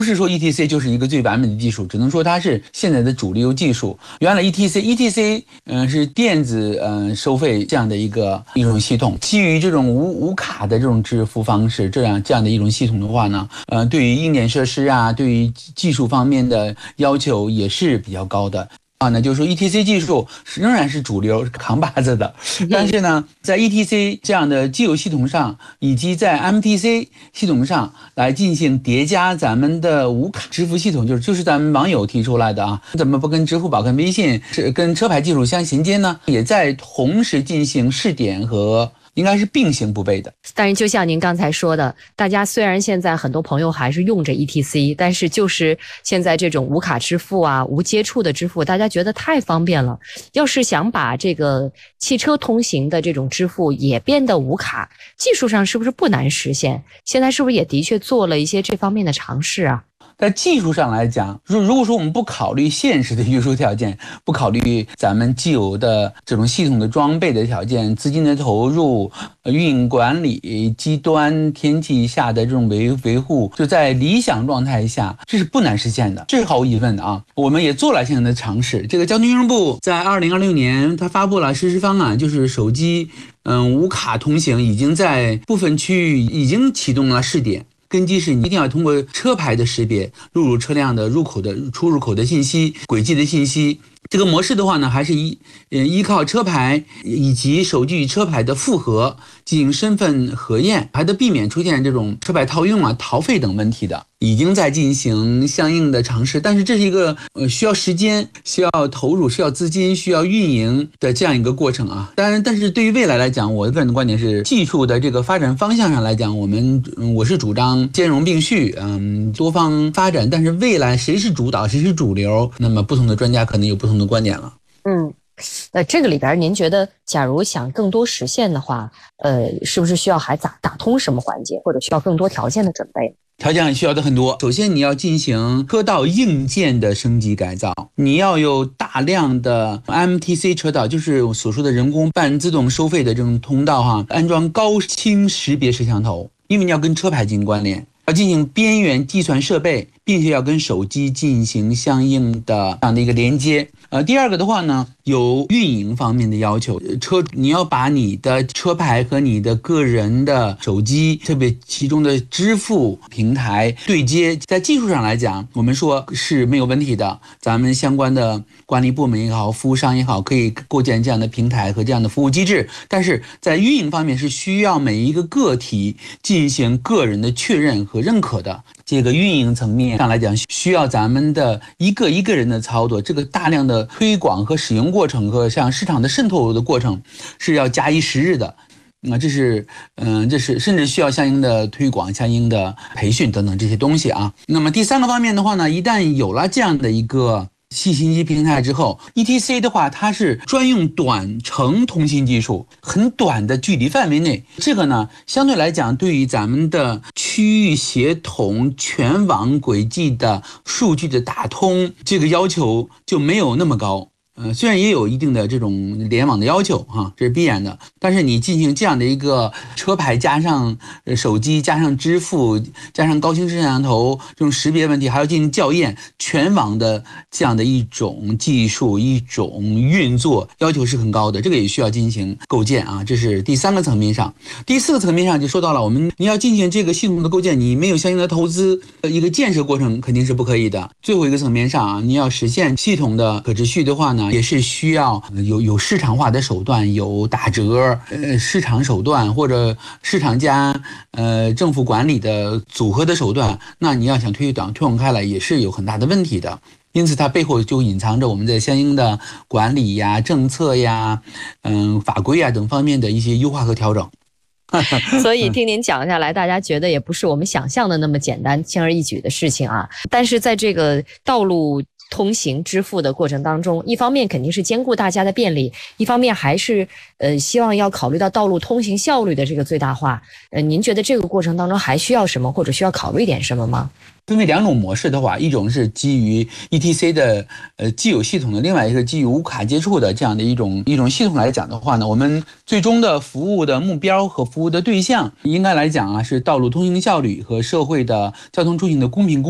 不是说 ETC 就是一个最完美的技术，只能说它是现在的主流技术。原来 ETC 是电子收费这样的一种系统，基于这种无卡的这种支付方式，这样的一种系统的话呢，对于硬件设施啊，对于技术方面的要求也是比较高的。就是说 ETC 技术仍然是主流扛把子的，但是呢，在 ETC 这样的既有系统上，以及在 MTC 系统上来进行叠加咱们的无卡支付系统，就是咱们网友提出来的啊，怎么不跟支付宝、跟微信、跟车牌技术相衔接呢？也在同时进行试点和。应该是并行不悖的。 但是就像您刚才说的，大家虽然现在很多朋友还是用着 ETC， 但是就是现在这种无卡支付啊、无接触的支付，大家觉得太方便了。要是想把这个汽车通行的这种支付也变得无卡，技术上是不是不难实现？现在是不是也的确做了一些这方面的尝试啊？ 在技术上来讲，如果说我们不考虑现实的约束条件，不考虑咱们既有的这种系统的装备的条件、资金的投入、运营管理、极端天气下的这种维护，就在理想状态下，这是不难实现的，这是毫无疑问的啊。我们也做了相应的尝试。这个交通运输部在2026年，它发布了实施方案，就是手机无卡通行已经在部分区域已经启动了试点。根基是你一定要通过车牌的识别录入车辆的入口的出入口的信息、轨迹的信息。这个模式的话呢，还是依靠车牌以及手机与车牌的复核进行身份核验，还得避免出现这种车牌套用啊、逃费等问题的。已经在进行相应的尝试，但是这是一个需要时间、需要投入、需要资金、需要运营的这样一个过程啊。当然，但是对于未来来讲，我个人的观点是，技术的这个发展方向上来讲，我是主张兼容并蓄，多方发展。但是未来谁是主导，谁是主流，那么不同的专家可能有不同的观点了。 这个里边您觉得，假如想更多实现的话，是不是需要还打通什么环节，或者需要更多条件的准备？ 条件需要的很多。首先，你要进行车道硬件的升级改造，你要有大量的 MTC 车道，就是我所说的人工半自动收费的这种通道哈，安装高清识别摄像头，因为你要跟车牌进行关联，要进行边缘计算设备，并且要跟手机进行相应的这样的一个连接。第二个的话呢，有运营方面的要求，你要把你的车牌和你的个人的手机，特别其中的支付平台对接。在技术上来讲，我们说是没有问题的，咱们相关的管理部门也好，服务商也好，可以构建这样的平台和这样的服务机制。但是在运营方面是需要每一个个体进行个人的确认和认可的。这个运营层面上来讲，需要咱们的一个人的操作，这个大量的推广和使用过程和像市场的渗透的过程是要假以时日的。这是甚至需要相应的推广、相应的培训等等这些东西啊。那么第三个方面的话呢，一旦有了这样的一个信息平台之后 ，ETC 的话，它是专用短程通信技术，很短的距离范围内，这个呢，相对来讲，对于咱们的区域协同、全网轨迹的数据的打通，这个要求就没有那么高。虽然也有一定的这种联网的要求哈，这是必然的，但是你进行这样的一个车牌加上手机加上支付加上高清摄像头这种识别问题，还要进行校验，全网的这样的一种技术一种运作要求是很高的，这个也需要进行构建啊，这是第三个层面上。第四个层面上就说到了，你要进行这个系统的构建，你没有相应的投资，一个建设过程肯定是不可以的。最后一个层面上啊，你要实现系统的可持续的话呢，也是需要有市场化的手段，有打折市场手段或者市场加政府管理的组合的手段，那你要想推广开来也是有很大的问题的。因此它背后就隐藏着我们在相应的管理呀、政策呀、法规呀等方面的一些优化和调整。 所以听您讲下来，大家觉得也不是我们想象的那么简单轻而易举的事情啊。但是在这个道路通行支付的过程当中，一方面肯定是兼顾大家的便利，一方面还是希望要考虑到道路通行效率的这个最大化。您觉得这个过程当中还需要什么，或者需要考虑点什么吗？ 分为两种模式的话，一种是基于 ETC 的既有系统的，另外一个基于无卡接触的这样的一种系统来讲的话呢，我们最终的服务的目标和服务的对象应该来讲啊，是道路通行效率和社会的交通出行的公平公正。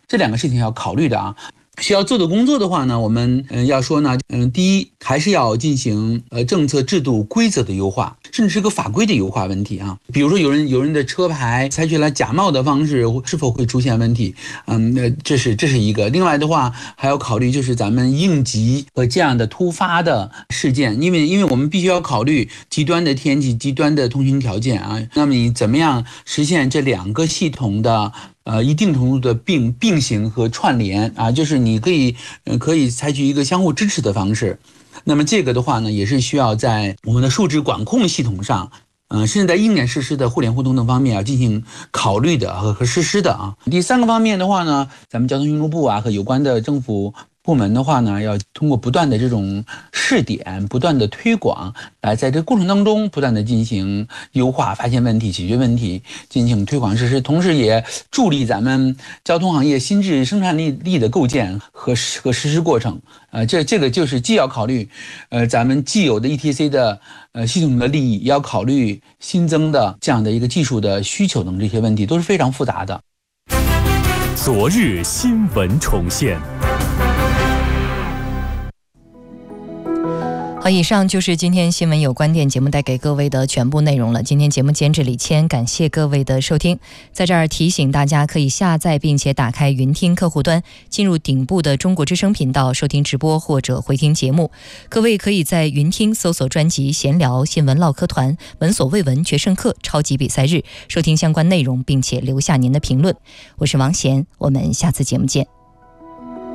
这2个事情要考虑的啊。需要做的工作的话呢，我们要说呢，第一还是要进行政策制度规则的优化，甚至是个法规的优化问题啊。比如说有人的车牌采取了假冒的方式，是否会出现问题？这是一个。另外的话还要考虑就是咱们应急和这样的突发的事件，因为我们必须要考虑极端的天气、极端的通行条件啊。那么你怎么样实现这2个系统的一定程度的并行和串联啊，就是你可以采取一个相互支持的方式。那么这个的话呢，也是需要在我们的数值管控系统上，甚至在应验实施的互联互通等方面要进行考虑的和实施的啊。第3个方面的话呢，咱们交通运输部啊和有关的政府部门的话呢，要通过不断的这种试点，不断的推广，在这个过程当中不断的进行优化，发现问题，解决问题，进行推广实施，同时也助力咱们交通行业新质生产力的构建和实施过程。这个就是既要考虑咱们既有的 ETC 的系统的利益，也要考虑新增的这样的一个技术的需求等这些问题都是非常复杂的。 昨日新闻重现。 好，以上就是今天新闻有观点节目带给各位的全部内容了。今天节目监制李谦，感谢各位的收听。在这儿提醒大家，可以下载并且打开云听客户端，进入顶部的中国之声频道收听直播或者回听节目。各位可以在云听搜索专辑闲聊新闻唠嗑团闻所未闻决胜课超级比赛日，收听相关内容并且留下您的评论。我是王贤，我们下次节目见。